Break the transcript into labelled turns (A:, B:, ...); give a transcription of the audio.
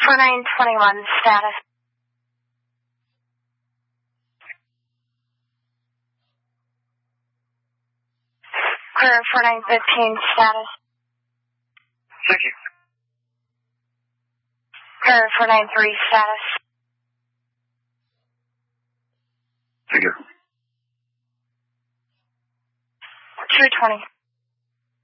A: 4921 status. Clear 4915 status.
B: Thank you.
A: Clear 493 status.
B: Figure.
A: 220.